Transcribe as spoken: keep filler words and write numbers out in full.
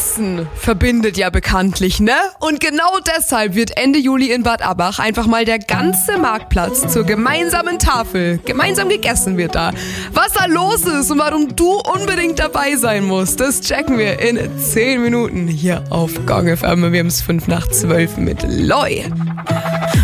Essen verbindet ja bekanntlich, ne? Und genau deshalb wird Ende Juli in Bad Abbach einfach mal der ganze Marktplatz zur gemeinsamen Tafel. Gemeinsam gegessen wird da. Was da los ist und warum du unbedingt dabei sein musst, das checken wir in zehn Minuten hier auf Gong F M. Wir haben es fünf nach zwölf mit Loi.